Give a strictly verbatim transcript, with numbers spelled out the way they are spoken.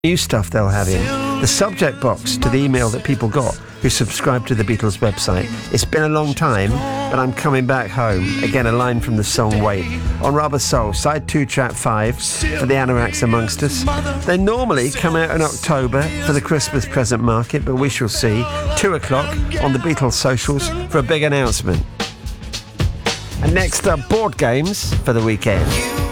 new stuff they'll have in the subject box to the email that people got who subscribed to the Beatles website. It's been a long time, but I'm coming back home. Again, a line from the song Wait on Rubber Soul, side two, track five for the Anoraks amongst us. They normally come out in October for the Christmas present market, but we shall see. Two o'clock on the Beatles socials for a big announcement. And next up, board games for the weekend.